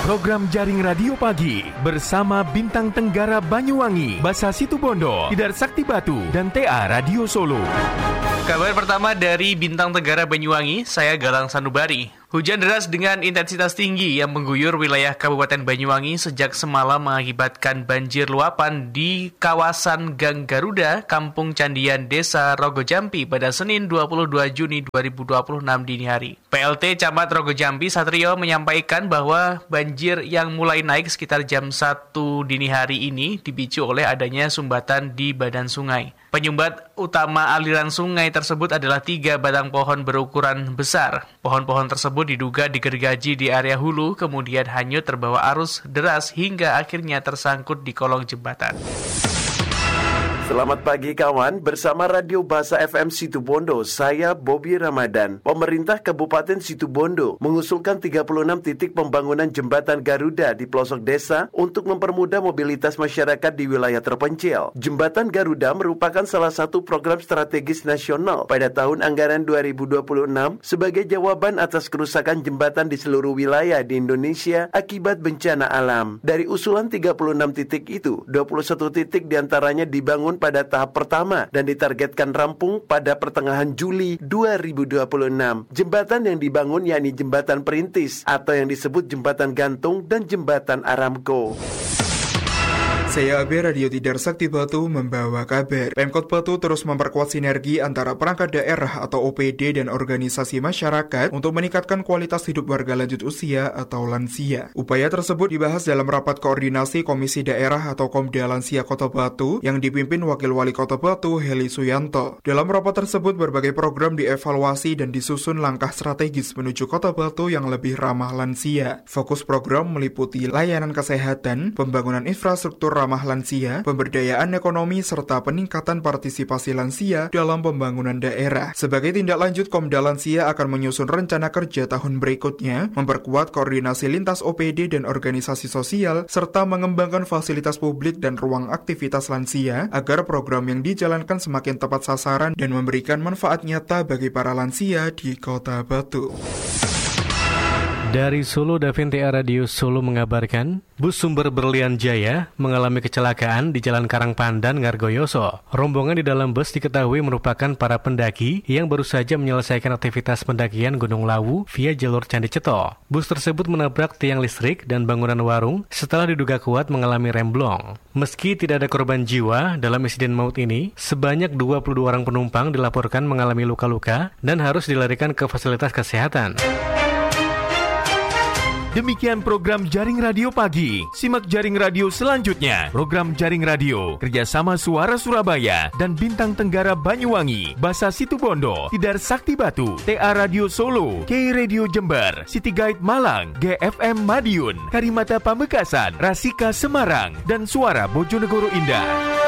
Program Jaring Radio Pagi bersama Bintang Tenggara Banyuwangi, Basa Situbondo, Tidar Sakti Batu, dan TA Radio Solo. Kabar pertama dari Bintang Tenggara Banyuwangi, saya Galang Sanubari. Hujan deras dengan intensitas tinggi yang mengguyur wilayah Kabupaten Banyuwangi sejak semalam mengakibatkan banjir luapan di kawasan Gang Garuda, Kampung Candian, Desa Rogojampi pada Senin 22 Juni 2026 dini hari. PLT Camat Rogojampi Satrio menyampaikan bahwa banjir yang mulai naik sekitar jam 1 dini hari ini dipicu oleh adanya sumbatan di badan sungai. Penyumbat utama aliran sungai tersebut adalah 3 batang pohon berukuran besar. Pohon-pohon tersebut diduga digergaji di area hulu, kemudian hanyut terbawa arus deras hingga akhirnya tersangkut di kolong jembatan. Selamat pagi kawan, bersama Radio Basa FM Situbondo, saya Bobby Ramadan. Pemerintah Kabupaten Situbondo mengusulkan 36 titik pembangunan jembatan Garuda di pelosok desa untuk mempermudah mobilitas masyarakat di wilayah terpencil. Jembatan Garuda merupakan salah satu program strategis nasional pada tahun anggaran 2026 sebagai jawaban atas kerusakan jembatan di seluruh wilayah di Indonesia akibat bencana alam. Dari usulan 36 titik itu, 21 titik diantaranya dibangun pada tahap pertama dan ditargetkan rampung pada pertengahan Juli 2026. Jembatan yang dibangun yakni jembatan perintis atau yang disebut jembatan gantung dan jembatan Aramco. Saya Abi, Radio Tidar Sakti Batu membawa kabar. Pemkot Batu terus memperkuat sinergi antara perangkat daerah atau OPD dan organisasi masyarakat untuk meningkatkan kualitas hidup warga lanjut usia atau lansia. Upaya tersebut dibahas dalam rapat koordinasi Komisi Daerah atau Komda Lansia Kota Batu yang dipimpin Wakil Wali Kota Batu, Heli Suyanto. Dalam rapat tersebut, berbagai program dievaluasi dan disusun langkah strategis menuju Kota Batu yang lebih ramah lansia. Fokus program meliputi layanan kesehatan, pembangunan infrastruktur ramah lansia, pemberdayaan ekonomi, serta peningkatan partisipasi lansia dalam pembangunan daerah. Sebagai tindak lanjut, Komda Lansia akan menyusun rencana kerja tahun berikutnya, memperkuat koordinasi lintas OPD dan organisasi sosial, serta mengembangkan fasilitas publik dan ruang aktivitas lansia agar program yang dijalankan semakin tepat sasaran dan memberikan manfaat nyata bagi para lansia di Kota Batu. Dari Solo, Davin TA Radio Solo mengabarkan, bus Sumber Berlian Jaya mengalami kecelakaan di Jalan Karangpandan, Ngargoyoso. Rombongan di dalam bus diketahui merupakan para pendaki yang baru saja menyelesaikan aktivitas pendakian Gunung Lawu via jalur Candi Ceto. Bus tersebut menabrak tiang listrik dan bangunan warung setelah diduga kuat mengalami remblong. Meski tidak ada korban jiwa dalam insiden maut ini, sebanyak 22 orang penumpang dilaporkan mengalami luka-luka dan harus dilarikan ke fasilitas kesehatan. Demikian program Jaring Radio Pagi. Simak Jaring Radio selanjutnya. Program Jaring Radio kerjasama Suara Surabaya dan Bintang Tenggara Banyuwangi, Basa Situbondo, Tidar Sakti Batu, TA Radio Solo, K Radio Jember, City Guide Malang, GFM Madiun, Karimata Pamekasan, Rasika Semarang, dan Suara Bojonegoro Indah.